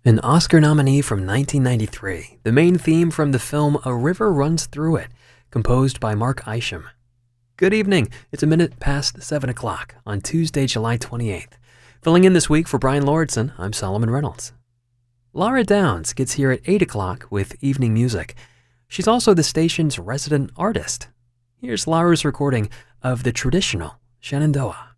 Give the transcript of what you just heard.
An Oscar nominee from 1993, the main theme from the film A River Runs Through It, composed by Mark Isham. Good evening, it's a minute past 7 o'clock on Tuesday, July 28th. Filling in this week for Brian Lordson, I'm Solomon Reynolds. Laura Downs gets here at 8 o'clock with evening music. She's also the station's resident artist. Here's Laura's recording of the traditional Shenandoah.